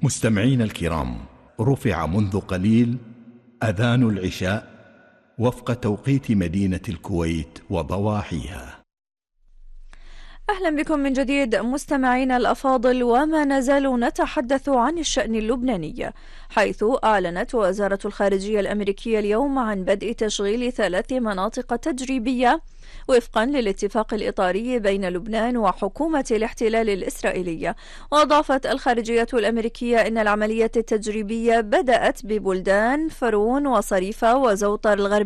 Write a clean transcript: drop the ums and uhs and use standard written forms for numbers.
مستمعين الكرام، رفع منذ قليل أذان العشاء وفق توقيت مدينة الكويت وضواحيها. أهلا بكم من جديد مستمعينا الأفاضل، وما نزال نتحدث عن الشأن اللبناني، حيث أعلنت وزارة الخارجية الأمريكية اليوم عن بدء تشغيل 3 مناطق تجريبية وفقا للاتفاق الإطاري بين لبنان وحكومة الاحتلال الإسرائيلية. وأضافت الخارجية الأمريكية أن العملية التجريبية بدأت ببلدان فرون وصريفة وزوطر الغربي